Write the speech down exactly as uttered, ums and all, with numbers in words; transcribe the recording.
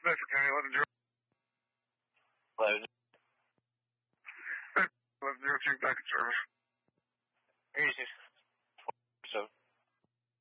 Bedford County, eleven zero. eleven eleven zero two, back in service. Here's